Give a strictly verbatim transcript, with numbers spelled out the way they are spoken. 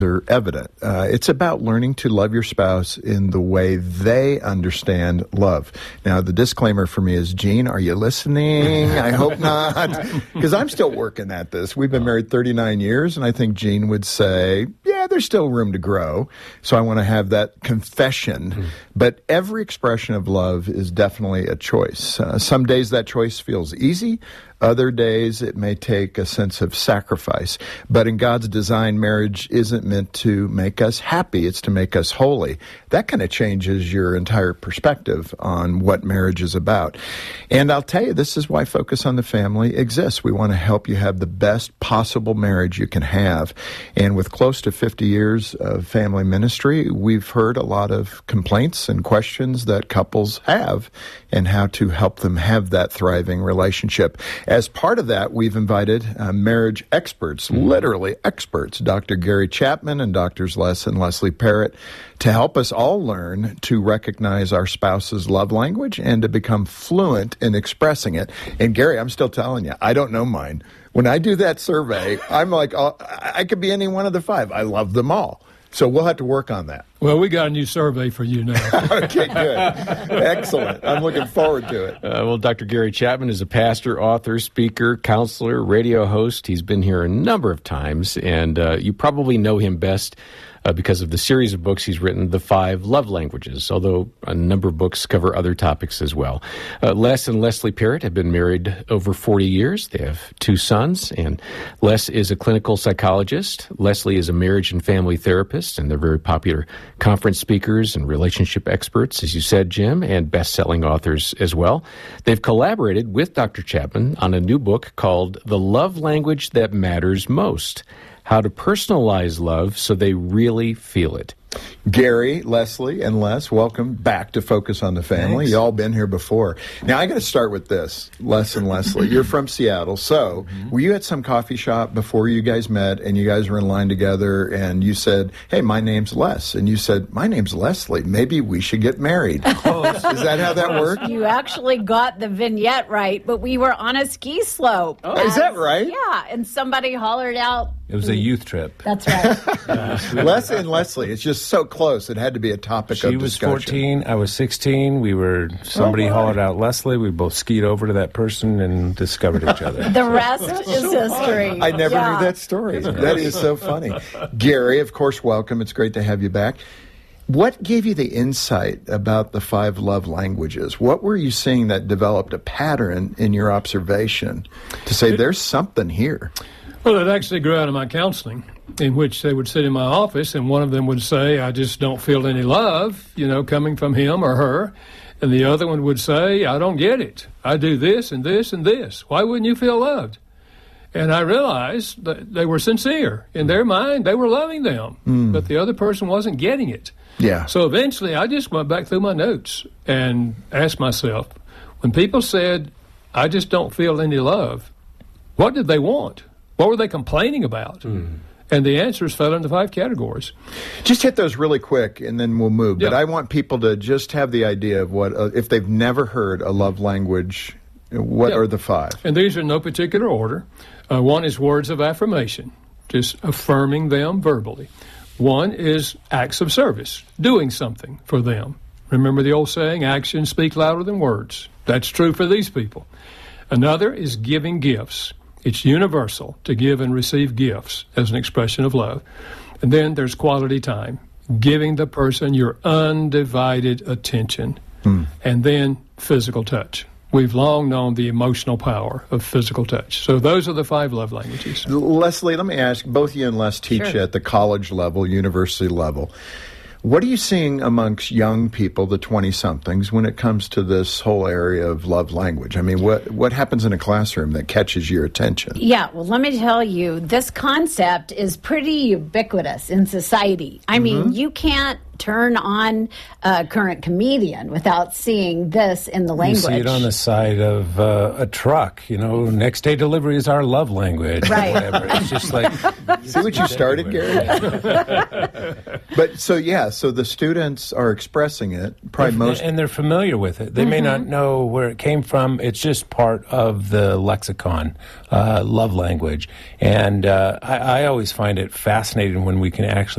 are evident. Uh, it's about learning to love your spouse in the way they understand love. Now, the disclaimer for me is, Gene, are you listening? I hope not, because I'm still working at this. We've been married thirty-nine years, and I think Gene would say, yeah, there's still room to grow. So I want to have that confession. Mm-hmm. But every expression of love is definitely a choice. Uh, some days that choice feels easy. Other days, it may take a sense of sacrifice. But in God's design, marriage isn't meant to make us happy. It's to make us holy. That kind of changes your entire perspective on what marriage is about. And I'll tell you, this is why Focus on the Family exists. We want to help you have the best possible marriage you can have. And with close to fifty years of family ministry, we've heard a lot of complaints and questions that couples have and how to help them have that thriving relationship. As part of that, we've invited uh, marriage experts, mm-hmm. literally experts, Doctor Gary Chapman and Doctors Les and Leslie Parrott, to help us all learn to recognize our spouse's love language and to become fluent in expressing it. And Gary, I'm still telling you, I don't know mine. When I do that survey, I'm like, oh, I could be any one of the five. I love them all. So we'll have to work on that. Well, we got a new survey for you now. Okay, good. Excellent. I'm looking forward to it. Uh, well, Doctor Gary Chapman is a pastor, author, speaker, counselor, radio host. He's been here a number of times, and uh, you probably know him best Uh, because of the series of books he's written, The Five Love Languages, although a number of books cover other topics as well. Uh, Les and Leslie Parrott have been married over forty years. They have two sons, and Les is a clinical psychologist. Leslie is a marriage and family therapist, and they're very popular conference speakers and relationship experts, as you said, Jim, and best-selling authors as well. They've collaborated with Doctor Chapman on a new book called The Love Language That Matters Most: How to Personalize Love So They Really Feel It. Gary, Leslie, and Les, welcome back to Focus on the Family. Thanks. You all been here before. Now, I got to start with this, Les and Leslie. You're from Seattle, so mm-hmm. were you at some coffee shop before you guys met, and you guys were in line together, and you said, hey, my name's Les, and you said, my name's Leslie. Maybe we should get married. Is that how that worked? You actually got the vignette right, but we were on a ski slope. Oh, as, is that right? Yeah, and somebody hollered out. It was a youth trip. That's right. Les and Leslie, it's just so close. It had to be a topic she of discussion. She was fourteen. I was sixteen. We were, somebody oh, hollered out Leslie. We both skied over to that person and discovered each other. The rest is history. I never yeah. knew that story. That is so funny. Gary, of course, welcome. It's great to have you back. What gave you the insight about the five love languages? What were you seeing that developed a pattern in your observation to say there's something here? Well, it actually grew out of my counseling, in which they would sit in my office, and one of them would say, I just don't feel any love, you know, coming from him or her. And the other one would say, I don't get it. I do this and this and this. Why wouldn't you feel loved? And I realized that they were sincere. In their mind, they were loving them, mm. but the other person wasn't getting it. Yeah. So eventually, I just went back through my notes and asked myself, when people said, I just don't feel any love, what did they want? What were they complaining about? Mm. And the answers fell into five categories. Just hit those really quick, and then we'll move. Yep. But I want people to just have the idea of what, uh, if they've never heard a love language, what yep. are the five? And these are in no particular order. Uh, one is words of affirmation, just affirming them verbally. One is acts of service, doing something for them. Remember the old saying, actions speak louder than words. That's true for these people. Another is giving gifts. It's universal to give and receive gifts as an expression of love. And then there's quality time, giving the person your undivided attention. Hmm. And then physical touch. We've long known the emotional power of physical touch. So those are the five love languages. Leslie, let me ask, both you and Les teach sure. at the college level, university level. What are you seeing amongst young people, the twenty-somethings, when it comes to this whole area of love language? I mean, what what happens in a classroom that catches your attention? Yeah, well, let me tell you, this concept is pretty ubiquitous in society. I mm-hmm. mean, you can't turn on a current comedian without seeing this in the language. You see it on the side of uh, a truck. You know, next day delivery is our love language. Right. Or whatever. It's just like see what you started, Gary. But so yeah, so the students are expressing it. Probably most, and they're familiar with it. They may not know where it came from. It's just part of the lexicon, uh, love language. And uh, I, I always find it fascinating when we can actually